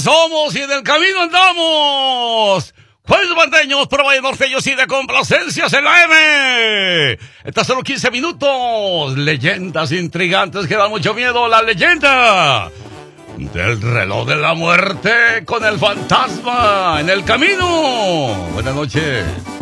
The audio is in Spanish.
somos y en el camino andamos. Jueves Bandeños, prueba de norteños y de complacencias en la M. Estas solo 15 minutos. Leyendas intrigantes que dan mucho miedo. La leyenda del reloj de la muerte con el fantasma en el camino. Buenas noches.